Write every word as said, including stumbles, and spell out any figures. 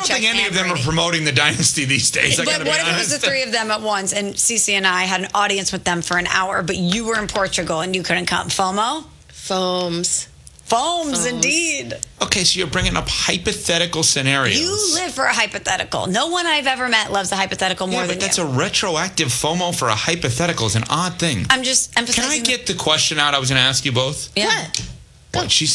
think any of them Brady. are promoting the dynasty these days. I But gotta what be if it was honest. the three of them at once, and Cece and I had an audience with them for an hour, but you were in Portugal and you couldn't come? FOMO? Foams. Foams, Foams. indeed. Okay, so you're bringing up hypothetical scenarios. You live for a hypothetical. No one I've ever met loves a hypothetical more yeah, than but that's you. a retroactive FOMO for a hypothetical is an odd thing. I'm just Can emphasizing. I get the question out I was going to ask you both? Yeah. What? What, she